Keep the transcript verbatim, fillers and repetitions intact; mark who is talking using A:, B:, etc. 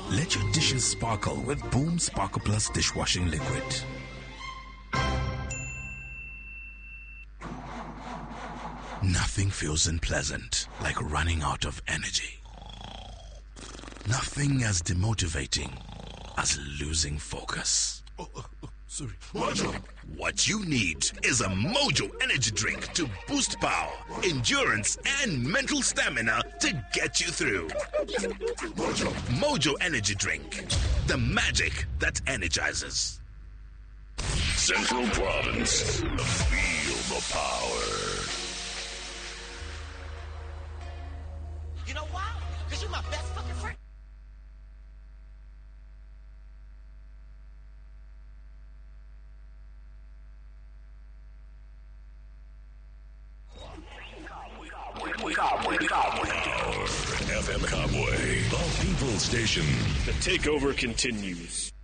A: Let your dishes sparkle with Boom Sparkle Plus dishwashing liquid. Nothing feels unpleasant like running out of energy. Nothing as demotivating as losing focus.
B: Oh, oh, oh, sorry. Mojo.
A: What you need is a Mojo energy drink to boost power, endurance, and mental stamina to get you through.
B: Mojo.
A: Mojo energy drink. The magic that energizes.
B: Central Province. Feel the power.
C: You know why? Because you're my best fucking friend.
B: Wake up, wake up, wake up. F M Cowboy, the People Station.
D: The takeover continues.